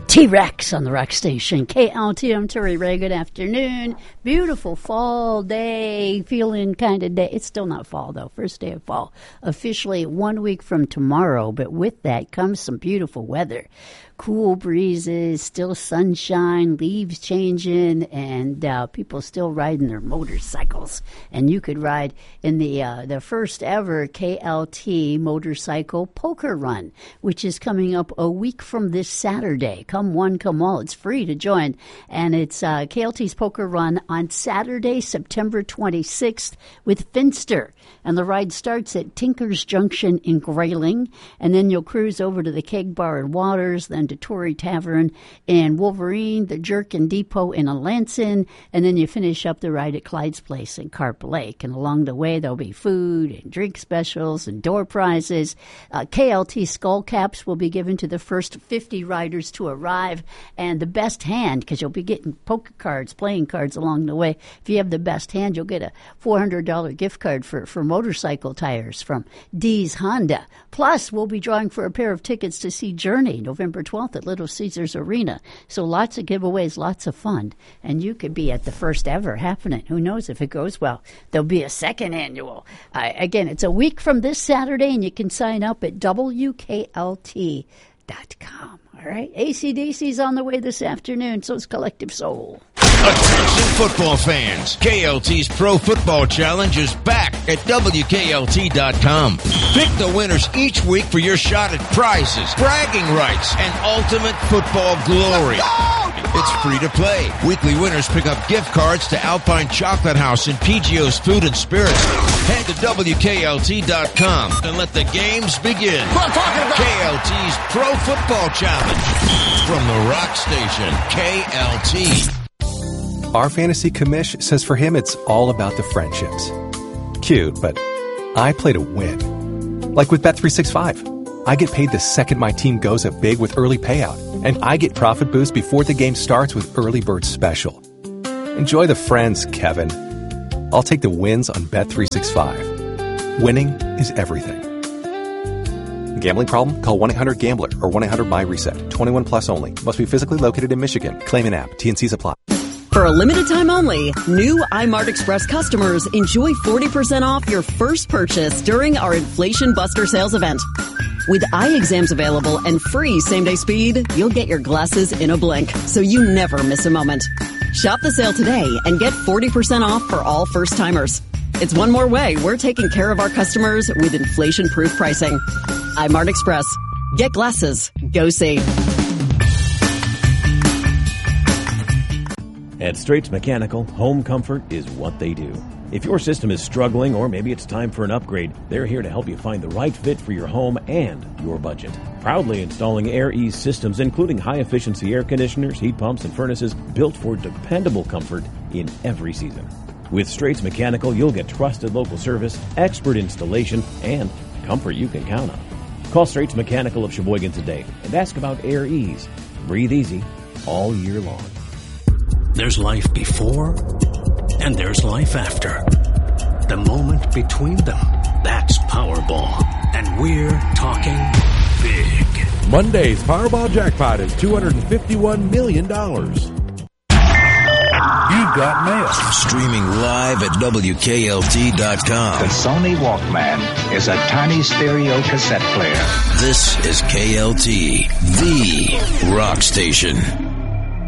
T-Rex on the Rock Station. KLT, I'm Terry Ray. Good afternoon. Beautiful fall day. Feeling kind of day. It's still not fall, though. First day of fall. Officially 1 week from tomorrow. But with that comes some beautiful weather. Cool breezes, still sunshine, leaves changing, and people still riding their motorcycles. And you could ride in the first ever KLT motorcycle poker run, which is coming up a week from this Saturday. Come one, come all. It's free to join. And it's KLT's poker run on Saturday, September 26th with Finster. And the ride starts at Tinker's Junction in Grayling, and then you'll cruise over to the Keg Bar and Waters, then to Tory Tavern in Wolverine, the Jerk and Depot in Alanson, and then you finish up the ride at Clyde's Place in Carp Lake. And along the way, there'll be food and drink specials and door prizes. KLT skull caps will be given to the first 50 riders to arrive, and the best hand, because you'll be getting poker cards, playing cards along the way. If you have the best hand, you'll get a $400 gift card for motorcycle tires from D's Honda. Plus, we'll be drawing for a pair of tickets to see Journey November 12th at Little Caesars Arena. So lots of giveaways, lots of fun. And you could be at the first ever happening. Who knows if it goes well? There'll be a second annual. Again, it's a week from this Saturday, and you can sign up at WKLT.com. All right, AC/DC's on the way this afternoon, so is Collective Soul. Attention football fans, KLT's Pro Football Challenge is back at WKLT.com. Pick the winners each week for your shot at prizes, bragging rights, and ultimate football glory. It's free to play. Weekly winners pick up gift cards to Alpine Chocolate House and PGO's Food and Spirits. Head to WKLT.com and let the games begin. KLT's Pro Football Challenge from the Rock Station, KLT. Our fantasy commish says for him it's all about the friendships. Cute, but I play to win. Like with Bet365. I get paid the second my team goes up big with early payout, and I get profit boost before the game starts with Early Bird Special. Enjoy the friends, Kevin. I'll take the wins on Bet365. Winning is everything. Gambling problem? Call 1-800-GAMBLER or 1-800-MY-RESET. 21 plus only. Must be physically located in Michigan. Claim an app. T&Cs apply. For a limited time only, new iMart Express customers enjoy 40% off your first purchase during our Inflation Buster sales event. With eye exams available and free same-day speed, you'll get your glasses in a blink, so you never miss a moment. Shop the sale today and get 40% off for all first-timers. It's one more way we're taking care of our customers with inflation-proof pricing. iMart Express. Get glasses. Go see. At Straits Mechanical, home comfort is what they do. If your system is struggling or maybe it's time for an upgrade, they're here to help you find the right fit for your home and your budget. Proudly installing AirEase systems, including high-efficiency air conditioners, heat pumps, and furnaces built for dependable comfort in every season. With Straits Mechanical, you'll get trusted local service, expert installation, and comfort you can count on. Call Straits Mechanical of Sheboygan today and ask about AirEase. Breathe easy all year long. There's life before, and there's life after. The moment between them, that's Powerball. And we're talking big. Monday's Powerball jackpot is $251 million. You've got mail. Streaming live at WKLT.com. The Sony Walkman is a tiny stereo cassette player. This is KLT, the Rock Station.